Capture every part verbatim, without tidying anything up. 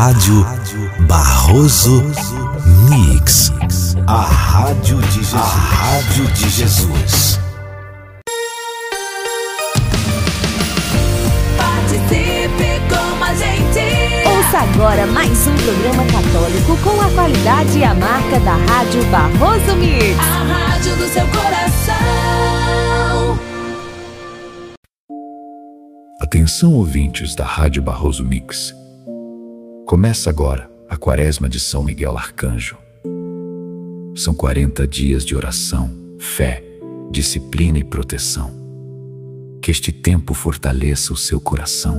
Rádio Barroso Mix. A Rádio de Jesus. A Rádio de Jesus. Participe com a gente. Ouça agora mais um programa católico com a qualidade e a marca da Rádio Barroso Mix. A rádio do seu coração. Atenção, ouvintes da Rádio Barroso Mix. Começa agora a Quaresma de São Miguel Arcanjo. São quarenta dias de oração, fé, disciplina e proteção. Que este tempo fortaleça o seu coração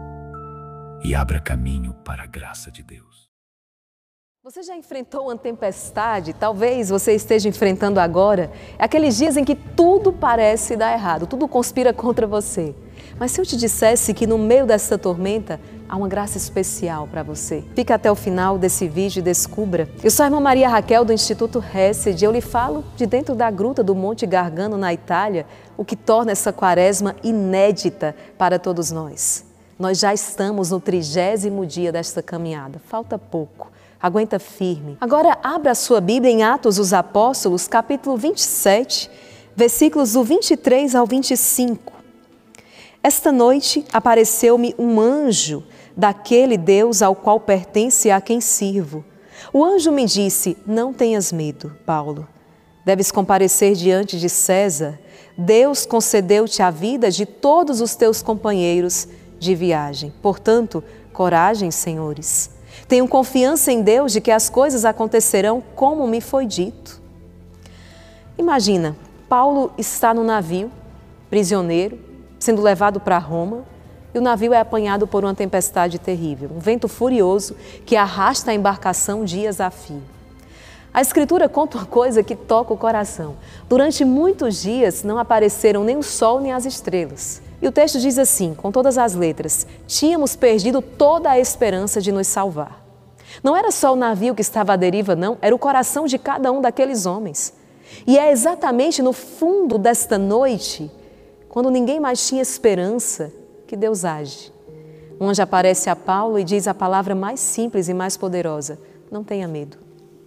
e abra caminho para a graça de Deus. Você já enfrentou uma tempestade? Talvez você esteja enfrentando agora. É aqueles dias em que tudo parece dar errado, tudo conspira contra você. Mas se eu te dissesse que no meio dessa tormenta há uma graça especial para você? Fica até o final desse vídeo e descubra. Eu sou a irmã Maria Raquel do Instituto Hesed. Eu lhe falo de dentro da gruta do Monte Gargano, na Itália, o que torna essa quaresma inédita para todos nós. Nós já estamos no trigésimo dia desta caminhada. Falta pouco. Aguenta firme. Agora abra a sua Bíblia em Atos dos Apóstolos, capítulo vinte e sete, versículos do vinte e três ao vinte e cinco. Esta noite apareceu-me um anjo daquele Deus ao qual pertence e a quem sirvo. O anjo me disse: não tenhas medo, Paulo. Deves comparecer diante de César. Deus concedeu-te a vida de todos os teus companheiros de viagem. Portanto, coragem, senhores. Tenho confiança em Deus de que as coisas acontecerão como me foi dito. Imagina, Paulo está no navio, prisioneiro, sendo levado para Roma, e o navio é apanhado por uma tempestade terrível, um vento furioso que arrasta a embarcação dias a fio. A Escritura conta uma coisa que toca o coração. Durante muitos dias não apareceram nem o sol nem as estrelas. E o texto diz assim, com todas as letras: tínhamos perdido toda a esperança de nos salvar. Não era só o navio que estava à deriva, não, era o coração de cada um daqueles homens. E é exatamente no fundo desta noite, quando ninguém mais tinha esperança, que Deus age. Um anjo aparece a Paulo e diz a palavra mais simples e mais poderosa: não tenha medo.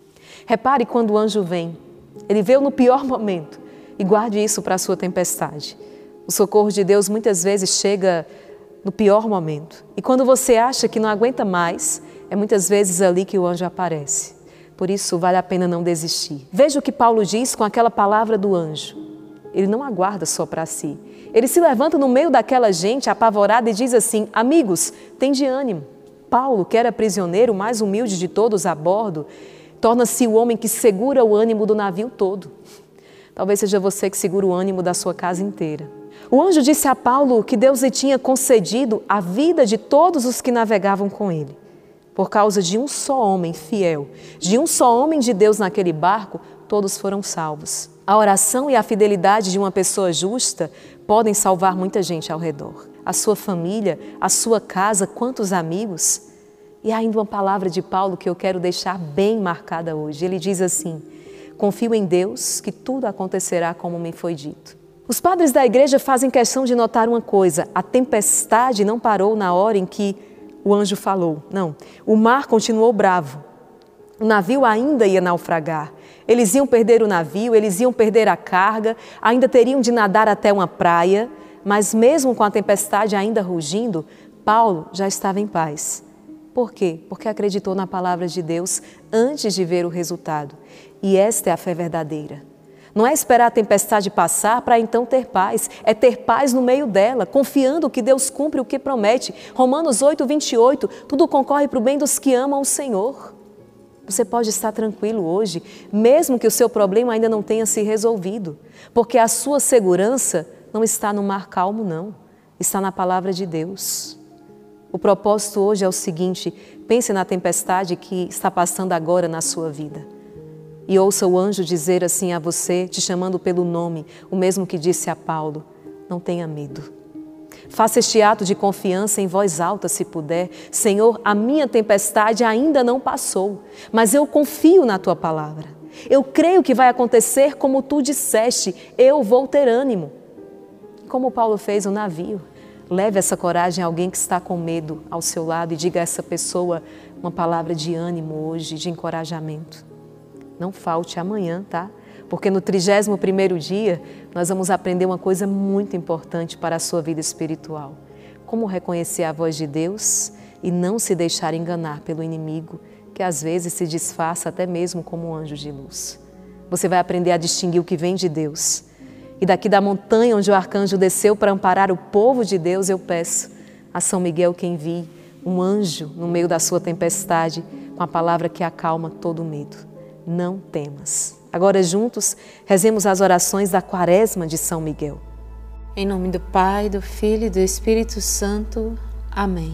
Repare quando o anjo vem, ele veio no pior momento, e guarde isso para a sua tempestade. O socorro de Deus muitas vezes chega no pior momento. E quando você acha que não aguenta mais, é muitas vezes ali que o anjo aparece. Por isso, vale a pena não desistir. Veja o que Paulo diz com aquela palavra do anjo. Ele não aguarda só para si. Ele se levanta no meio daquela gente apavorada e diz assim: amigos, tende ânimo. Paulo, que era prisioneiro, o mais humilde de todos a bordo, torna-se o homem que segura o ânimo do navio todo. Talvez seja você que segura o ânimo da sua casa inteira. O anjo disse a Paulo que Deus lhe tinha concedido a vida de todos os que navegavam com ele. Por causa de um só homem fiel, de um só homem de Deus naquele barco, todos foram salvos. A oração e a fidelidade de uma pessoa justa podem salvar muita gente ao redor. A sua família, a sua casa, quantos amigos. E há ainda uma palavra de Paulo que eu quero deixar bem marcada hoje. Ele diz assim: confio em Deus que tudo acontecerá como me foi dito. Os padres da igreja fazem questão de notar uma coisa: a tempestade não parou na hora em que o anjo falou. Não, o mar continuou bravo. O navio ainda ia naufragar. Eles iam perder o navio, eles iam perder a carga, ainda teriam de nadar até uma praia, mas mesmo com a tempestade ainda rugindo, Paulo já estava em paz. Por quê? Porque acreditou na palavra de Deus antes de ver o resultado. E esta é a fé verdadeira. Não é esperar a tempestade passar para então ter paz, é ter paz no meio dela, confiando que Deus cumpre o que promete. Romanos oito, vinte e oito, tudo concorre para o bem dos que amam o Senhor. Você pode estar tranquilo hoje, mesmo que o seu problema ainda não tenha se resolvido, porque a sua segurança não está no mar calmo, não, está na palavra de Deus. O propósito hoje é o seguinte: pense na tempestade que está passando agora na sua vida. E ouça o anjo dizer assim a você, te chamando pelo nome, o mesmo que disse a Paulo: não tenha medo. Faça este ato de confiança em voz alta, se puder. Senhor, a minha tempestade ainda não passou, mas eu confio na Tua palavra. Eu creio que vai acontecer como Tu disseste, eu vou ter ânimo. Como Paulo fez o navio. Leve essa coragem a alguém que está com medo ao seu lado e diga a essa pessoa: uma palavra de ânimo hoje, de encorajamento. Não falte amanhã, tá? Porque no trigésimo primeiro dia nós vamos aprender uma coisa muito importante para a sua vida espiritual. Como reconhecer a voz de Deus e não se deixar enganar pelo inimigo, que às vezes se disfarça até mesmo como um anjo de luz. Você vai aprender a distinguir o que vem de Deus. E daqui da montanha onde o arcanjo desceu para amparar o povo de Deus, eu peço a São Miguel que envie um anjo no meio da sua tempestade com a palavra que acalma todo medo. Não temas. Agora juntos, rezemos as orações da Quaresma de São Miguel. Em nome do Pai, do Filho e do Espírito Santo. Amém.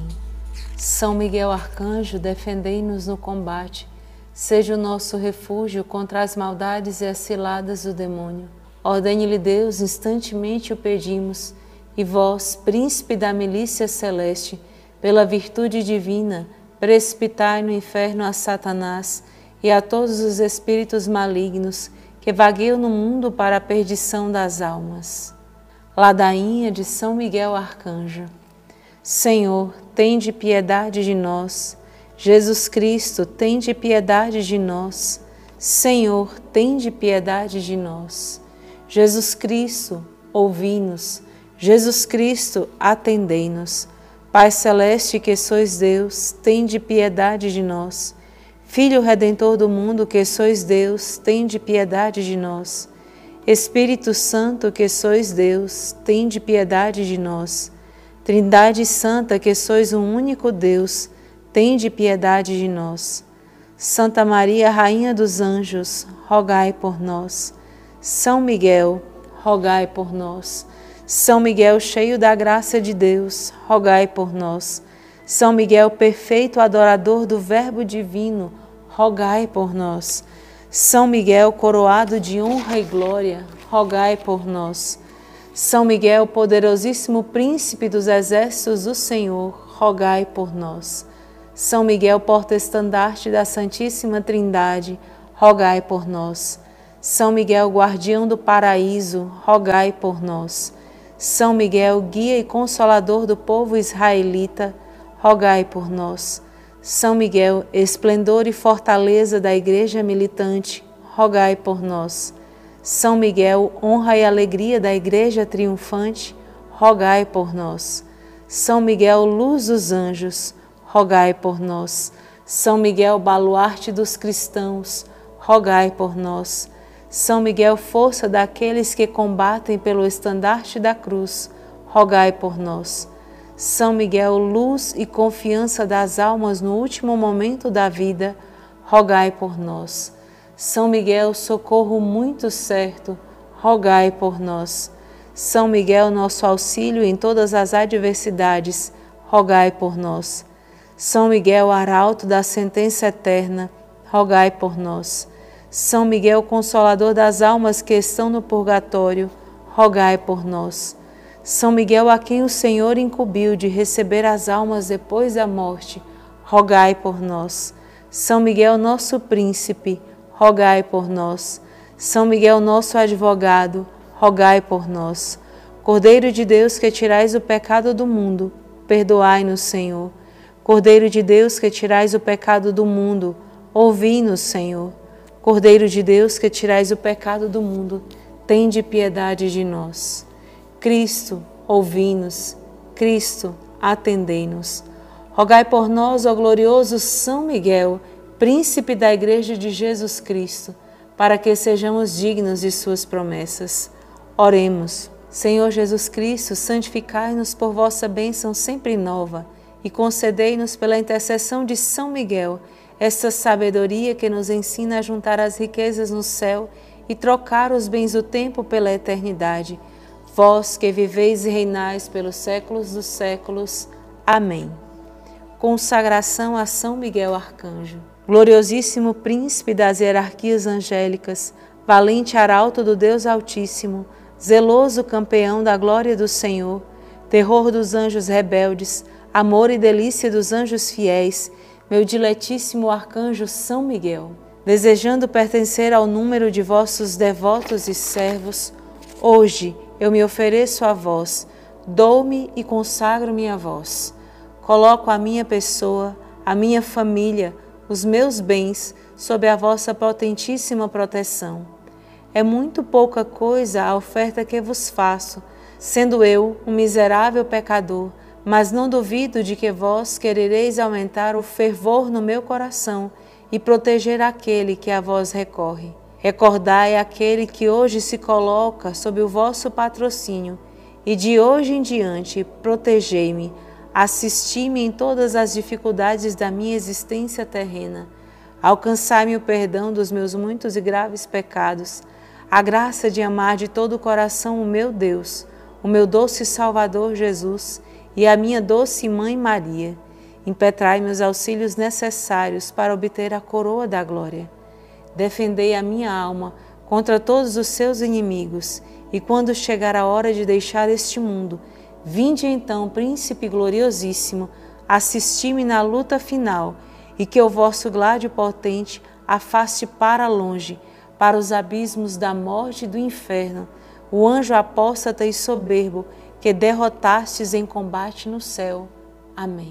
São Miguel Arcanjo, defendei-nos no combate. Seja o nosso refúgio contra as maldades e as ciladas do demônio. Ordene-lhe Deus, instantemente o pedimos, e vós, príncipe da milícia celeste, pela virtude divina, precipitai no inferno a Satanás e a todos os espíritos malignos que vagueiam no mundo para a perdição das almas. Ladainha de São Miguel Arcanjo. Senhor, tende piedade de nós. Jesus Cristo, tende piedade de nós. Senhor, tende piedade de nós. Jesus Cristo, ouvi-nos. Jesus Cristo, atendei-nos. Pai Celeste, que sois Deus, tende piedade de nós. Filho Redentor do mundo, que sois Deus, tende piedade de nós. Espírito Santo, que sois Deus, tende piedade de nós. Trindade Santa, que sois um único Deus, tende piedade de nós. Santa Maria, Rainha dos Anjos, rogai por nós. São Miguel, rogai por nós. São Miguel, cheio da graça de Deus, rogai por nós. São Miguel, perfeito adorador do Verbo divino, rogai por nós. São Miguel, coroado de honra e glória, rogai por nós. São Miguel, poderosíssimo príncipe dos exércitos do Senhor, rogai por nós. São Miguel, porta-estandarte da Santíssima Trindade, rogai por nós. São Miguel, guardião do paraíso, rogai por nós. São Miguel, guia e consolador do povo israelita, rogai por nós. São Miguel, esplendor e fortaleza da Igreja militante, rogai por nós. São Miguel, honra e alegria da Igreja triunfante, rogai por nós. São Miguel, luz dos anjos, rogai por nós. São Miguel, baluarte dos cristãos, rogai por nós. São Miguel, força daqueles que combatem pelo estandarte da cruz, rogai por nós. São Miguel, luz e confiança das almas no último momento da vida, rogai por nós. São Miguel, socorro muito certo, rogai por nós. São Miguel, nosso auxílio em todas as adversidades, rogai por nós. São Miguel, arauto da sentença eterna, rogai por nós. São Miguel, consolador das almas que estão no purgatório, rogai por nós. São Miguel, a quem o Senhor incumbiu de receber as almas depois da morte, rogai por nós. São Miguel, nosso príncipe, rogai por nós. São Miguel, nosso advogado, rogai por nós. Cordeiro de Deus, que tirais o pecado do mundo, perdoai-nos, Senhor. Cordeiro de Deus, que tirais o pecado do mundo, ouvi-nos, Senhor. Cordeiro de Deus, que tirais o pecado do mundo, tende piedade de nós. Cristo, ouvi-nos. Cristo, atendei-nos. Rogai por nós, ó glorioso São Miguel, príncipe da Igreja de Jesus Cristo, para que sejamos dignos de suas promessas. Oremos. Senhor Jesus Cristo, santificai-nos por vossa bênção sempre nova e concedei-nos pela intercessão de São Miguel esta sabedoria que nos ensina a juntar as riquezas no céu e trocar os bens do tempo pela eternidade. Vós que viveis e reinais pelos séculos dos séculos. Amém. Consagração a São Miguel Arcanjo. Gloriosíssimo príncipe das hierarquias angélicas, valente arauto do Deus Altíssimo, zeloso campeão da glória do Senhor, terror dos anjos rebeldes, amor e delícia dos anjos fiéis, meu diletíssimo arcanjo São Miguel, desejando pertencer ao número de vossos devotos e servos, hoje eu me ofereço a vós, dou-me e consagro-me a vós. Coloco a minha pessoa, a minha família, os meus bens, sob a vossa potentíssima proteção. É muito pouca coisa a oferta que vos faço, sendo eu um miserável pecador, mas não duvido de que vós querereis aumentar o fervor no meu coração e proteger aquele que a vós recorre. Recordai aquele que hoje se coloca sob o vosso patrocínio, e de hoje em diante protegei-me, assisti-me em todas as dificuldades da minha existência terrena, alcançai-me o perdão dos meus muitos e graves pecados, a graça de amar de todo o coração o meu Deus, o meu doce Salvador Jesus e a minha doce Mãe Maria. Impetrai-me os auxílios necessários para obter a coroa da glória. Defendei a minha alma contra todos os seus inimigos, e quando chegar a hora de deixar este mundo, vinde então, Príncipe gloriosíssimo, assisti-me na luta final, e que o vosso gládio potente afaste para longe, para os abismos da morte e do inferno, o anjo apóstata e soberbo que derrotastes em combate no céu. Amém.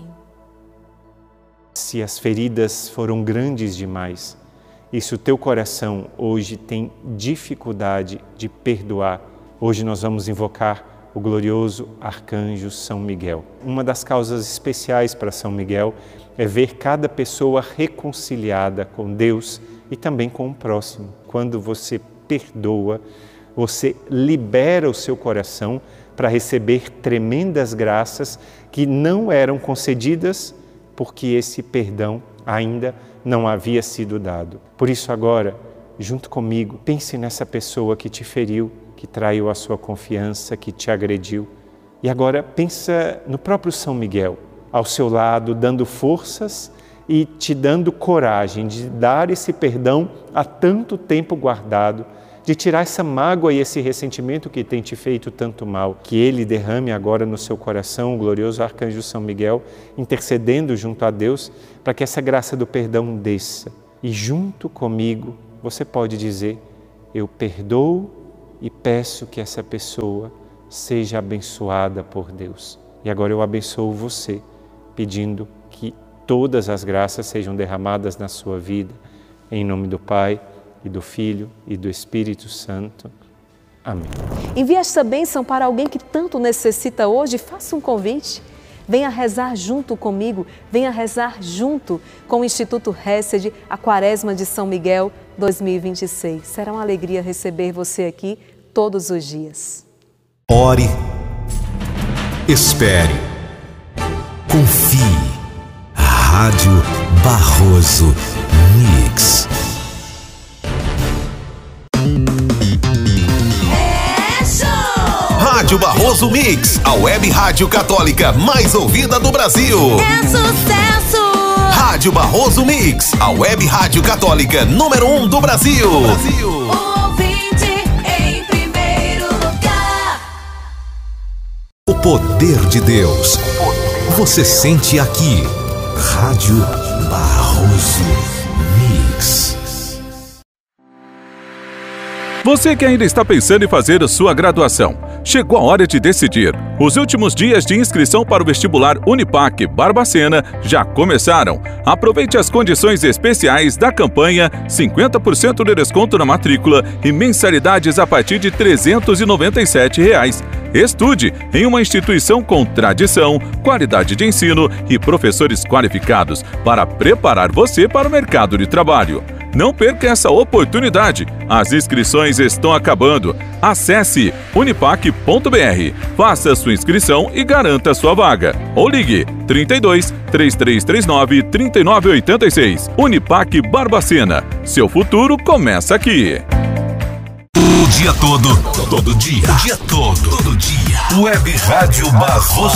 Se as feridas foram grandes demais, e se o teu coração hoje tem dificuldade de perdoar, hoje nós vamos invocar o glorioso arcanjo São Miguel. Uma das causas especiais para São Miguel é ver cada pessoa reconciliada com Deus e também com o próximo. Quando você perdoa, você libera o seu coração para receber tremendas graças que não eram concedidas porque esse perdão ainda não havia sido dado. Por isso agora, junto comigo, pense nessa pessoa que te feriu, que traiu a sua confiança, que te agrediu. E agora pensa no próprio São Miguel, ao seu lado, dando forças e te dando coragem de dar esse perdão há tanto tempo guardado, de tirar essa mágoa e esse ressentimento que tem te feito tanto mal, que Ele derrame agora no seu coração o glorioso arcanjo São Miguel, intercedendo junto a Deus, para que essa graça do perdão desça. E junto comigo, você pode dizer, eu perdoo e peço que essa pessoa seja abençoada por Deus. E agora eu abençoo você, pedindo que todas as graças sejam derramadas na sua vida, em nome do Pai, e do Filho e do Espírito Santo. Amém. Envie esta bênção para alguém que tanto necessita hoje. Faça um convite. Venha rezar junto comigo. Venha rezar junto com o Instituto Hesed, a Quaresma de São Miguel dois mil e vinte e seis. Será uma alegria receber você aqui todos os dias. Ore. Espere. Confie. Rádio Barroso Mix. Rádio Barroso Mix, a web rádio católica mais ouvida do Brasil. É sucesso! Rádio Barroso Mix, a web rádio católica número um do Brasil. Brasil. Ouvinte em primeiro lugar. O poder de Deus. Você sente aqui. Rádio Barroso Mix. Você que ainda está pensando em fazer a sua graduação, chegou a hora de decidir. Os últimos dias de inscrição para o vestibular Unipac Barbacena já começaram. Aproveite as condições especiais da campanha, cinquenta por cento de desconto na matrícula e mensalidades a partir de trezentos e noventa e sete reais. Estude em uma instituição com tradição, qualidade de ensino e professores qualificados para preparar você para o mercado de trabalho. Não perca essa oportunidade. As inscrições estão acabando. Acesse unipac ponto br, faça sua inscrição e garanta sua vaga. Ou ligue trinta e dois, três três três nove, trinta e nove oitenta e seis. Unipac Barbacena. Seu futuro começa aqui. O dia todo, todo dia, o dia todo, todo dia. Web Rádio Barroso